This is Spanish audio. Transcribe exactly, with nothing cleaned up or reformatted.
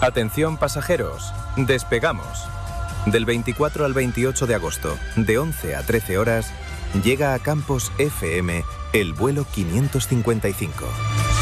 Atención pasajeros, despegamos. Del veinticuatro al veintiocho de agosto, de once a trece horas, llega a Campos F M el vuelo quinientos cincuenta y cinco.